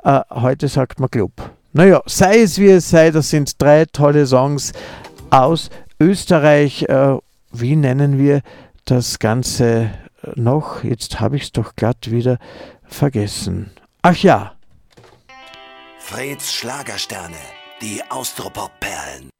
Heute sagt man Club. Naja, sei es wie es sei, das sind 3 tolle Songs aus Österreich. Wie nennen wir das Ganze noch? Jetzt habe ich es doch glatt wieder vergessen. Ach ja. Freds Schlagersterne, die Austropop-Perlen.